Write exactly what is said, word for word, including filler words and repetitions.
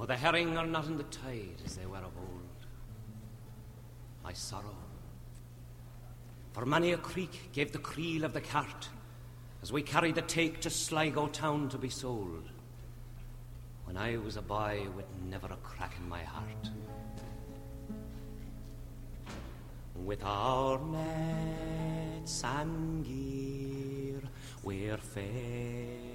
For the herring are not in the tide as they were of old. My sorrow. For many a creek gave the creel of the cart as we carried the take to Sligo town to be sold. When I was a boy with never a crack in my heart. With our nets and gear, we're fair